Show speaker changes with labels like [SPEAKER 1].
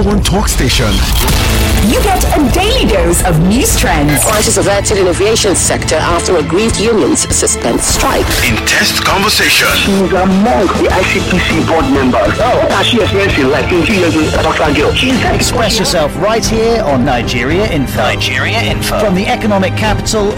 [SPEAKER 1] one talk station.
[SPEAKER 2] You get a daily dose of news trends.
[SPEAKER 3] Prices averted in aviation sector after aggrieved unions suspend strike.
[SPEAKER 1] Intense conversation.
[SPEAKER 4] She's among the ICPC board members. She experiencing like 2 years with Dr. Joe.
[SPEAKER 5] Express yourself right here on Nigeria Info. From the economic capital